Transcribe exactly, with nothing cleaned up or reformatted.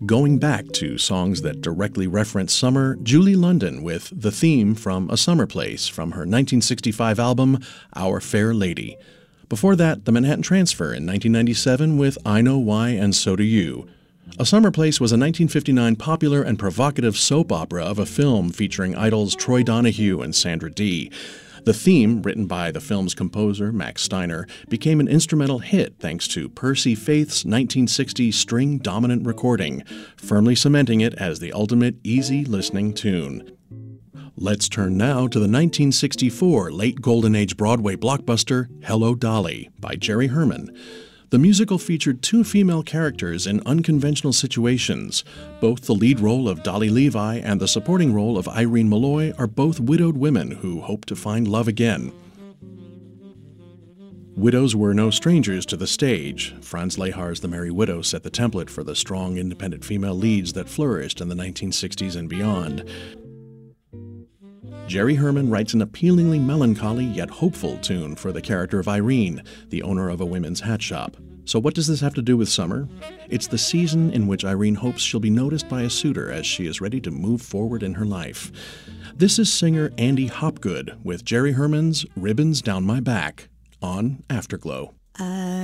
Going back to songs that directly reference summer, Julie London with The Theme from A Summer Place from her nineteen sixty-five album, Our Fair Lady. Before that, The Manhattan Transfer in nineteen ninety-seven with I Know Why and So Do You. A Summer Place was a nineteen fifty-nine popular and provocative soap opera of a film featuring idols Troy Donahue and Sandra Dee. The theme, written by the film's composer, Max Steiner, became an instrumental hit thanks to Percy Faith's nineteen sixty string-dominant recording, firmly cementing it as the ultimate easy-listening tune. Let's turn now to the nineteen sixty-four late Golden Age Broadway blockbuster, Hello, Dolly, by Jerry Herman. The musical featured two female characters in unconventional situations. Both the lead role of Dolly Levi and the supporting role of Irene Malloy are both widowed women who hope to find love again. Widows were no strangers to the stage. Franz Lehar's The Merry Widow set the template for the strong, independent female leads that flourished in the nineteen sixties and beyond. Jerry Herman writes an appealingly melancholy yet hopeful tune for the character of Irene, the owner of a women's hat shop. So what does this have to do with summer? It's the season in which Irene hopes she'll be noticed by a suitor as she is ready to move forward in her life. This is singer Andy Hopgood with Jerry Herman's Ribbons Down My Back on Afterglow. I